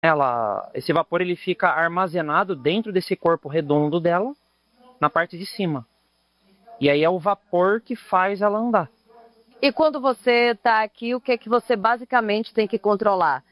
Esse vapor ele fica armazenado dentro desse corpo redondo dela, na parte de cima. E aí é o vapor que faz ela andar. E quando você está aqui, o que é que você basicamente tem que controlar?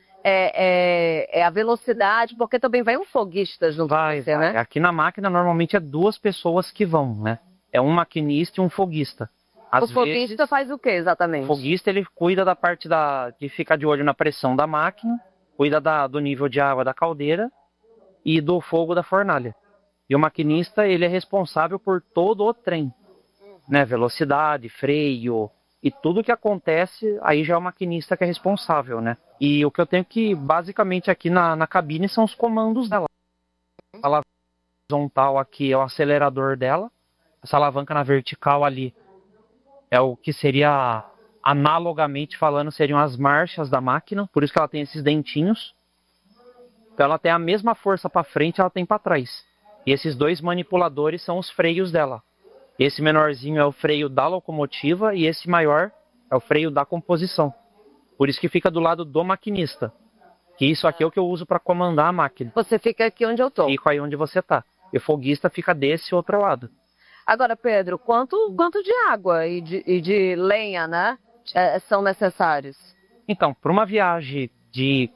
É a velocidade, porque também vai um foguista junto com você, né? Aqui na máquina normalmente é 2 pessoas que vão, né? É um maquinista e um foguista. O foguista faz o que exatamente? O foguista ele cuida da parte de ficar de olho na pressão da máquina, cuida do nível de água da caldeira e do fogo da fornalha. E o maquinista ele é responsável por todo o trem, né? Velocidade, freio e tudo que acontece, aí já é o maquinista que é responsável, né? E o que eu tenho que, basicamente, aqui na cabine são os comandos dela. A alavanca horizontal aqui é o acelerador dela. Essa alavanca na vertical ali é o que seria, analogamente falando, seriam as marchas da máquina. Por isso que ela tem esses dentinhos. Então ela tem a mesma força para frente, ela tem para trás. E esses 2 manipuladores são os freios dela. Esse menorzinho é o freio da locomotiva e esse maior é o freio da composição. Por isso que fica do lado do maquinista. Que isso aqui é o que eu uso para comandar a máquina. Você fica aqui onde eu tô. Fico aí onde você tá. E o foguista fica desse outro lado. Agora, Pedro, quanto de água e de lenha, né, são necessários? Então, para uma viagem de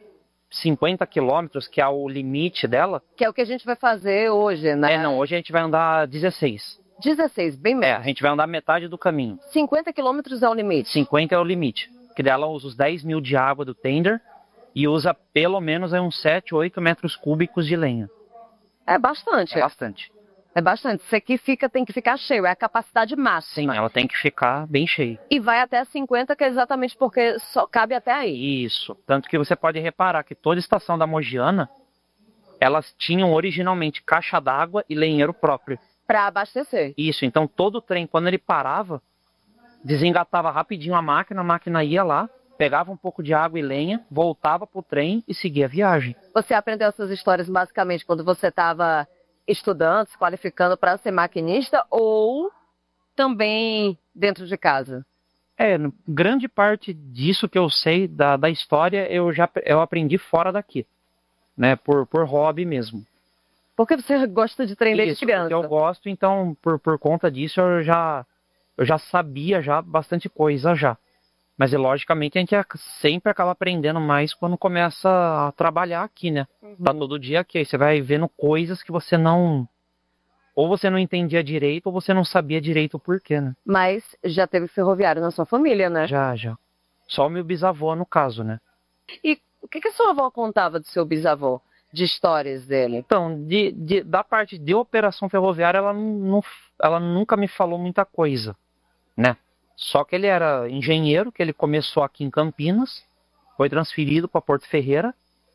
50 quilômetros, que é o limite dela... Que é o que a gente vai fazer hoje, né? Hoje a gente vai andar 16. 16, bem menos. A gente vai andar metade do caminho. 50 quilômetros é o limite? 50 é o limite. Que dela usa os 10 mil de água do tender e usa pelo menos uns 7, 8 metros cúbicos de lenha. É bastante. É bastante. É bastante. Isso aqui tem que ficar cheio, é a capacidade máxima. Sim, ela tem que ficar bem cheia. E vai até 50, que é exatamente porque só cabe até aí. Isso. Tanto que você pode reparar que toda estação da Mogiana, elas tinham originalmente caixa d'água e lenheiro próprio. Para abastecer. Isso. Então todo o trem, quando ele parava, desengatava rapidinho a máquina ia lá, pegava um pouco de água e lenha, voltava pro trem e seguia a viagem. Você aprendeu essas histórias basicamente quando você estava estudando, se qualificando para ser maquinista ou também dentro de casa? Grande parte disso que eu sei da história eu aprendi fora daqui, né? Por hobby mesmo. Porque você gosta de trem desde criança? Eu gosto, então por conta disso eu já sabia bastante coisa já. Mas logicamente a gente sempre acaba aprendendo mais quando começa a trabalhar aqui, né? Tá todo dia aqui, aí você vai vendo coisas que você não... Ou você não entendia direito, ou você não sabia direito o porquê, né? Mas já teve ferroviário na sua família, né? Já. Só o meu bisavô, no caso, né? E o que a sua avó contava do seu bisavô? De histórias dele? Então, da parte de operação ferroviária, ela nunca me falou muita coisa, né? Só que ele era engenheiro, que ele começou aqui em Campinas, foi transferido para Porto Ferreira,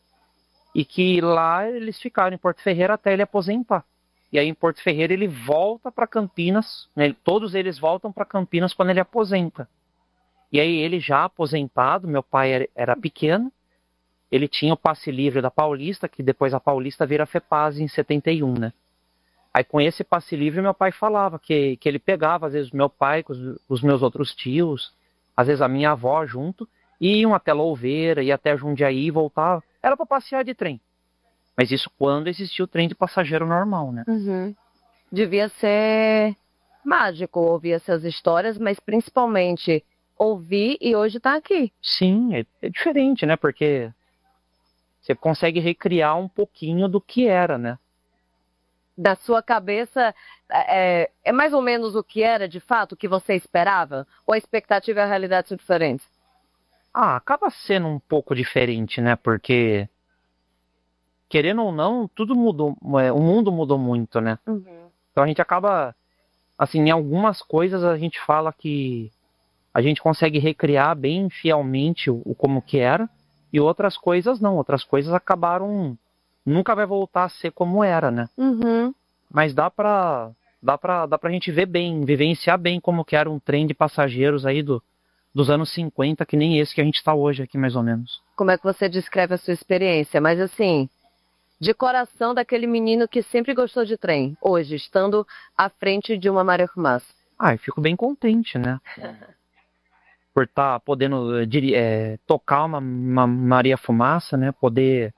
e que lá eles ficaram em Porto Ferreira até ele aposentar. E aí em Porto Ferreira ele volta para Campinas, né? Todos eles voltam para Campinas quando ele aposenta. E aí ele já aposentado, meu pai era pequeno, ele tinha o passe livre da Paulista, que depois a Paulista vira FEPASE em 71, né? Aí com esse passe livre meu pai falava que ele pegava, às vezes, meu pai com os meus outros tios, às vezes a minha avó junto, e iam até Louveira, ia até Jundiaí e voltava. Era para passear de trem. Mas isso quando existia o trem de passageiro normal, né? Uhum. Devia ser mágico ouvir essas histórias, mas principalmente ouvir e hoje tá aqui. Sim, é diferente, né? Porque você consegue recriar um pouquinho do que era, né? Da sua cabeça, é mais ou menos o que era de fato, o que você esperava? Ou a expectativa e a realidade são diferentes? Acaba sendo um pouco diferente, né? Porque, querendo ou não, tudo mudou, o mundo mudou muito, né? Uhum. Então a gente acaba, assim, em algumas coisas a gente fala que a gente consegue recriar bem fielmente o como que era, e outras coisas não, outras coisas acabaram, nunca vai voltar a ser como era, né? Uhum. Mas dá pra gente ver bem, vivenciar bem como que era um trem de passageiros aí dos anos 50, que nem esse que a gente está hoje aqui, mais ou menos. Como é que você descreve a sua experiência? Mas assim, de coração daquele menino que sempre gostou de trem, hoje, estando à frente de uma Maria Fumaça. Eu fico bem contente, né? Por estar podendo tocar uma Maria Fumaça, né? Poder